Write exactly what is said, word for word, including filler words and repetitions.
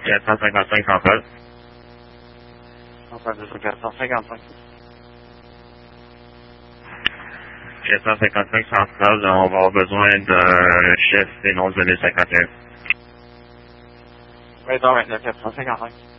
quatre cent cinquante-cinq central. Entendu sur quatre cent cinquante-cinq. quatre cent cinquante-cinq central, on va avoir besoin d'un chef et non de deux mille cinquante et un. vingt heures vingt-neuf, quatre cent cinquante-cinq.